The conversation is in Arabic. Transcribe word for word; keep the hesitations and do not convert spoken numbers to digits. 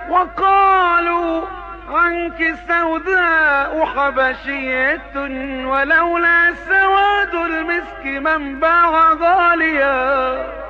وقالوا عنك سوداء حبشية، ولولا سواد المسك من باع غاليا.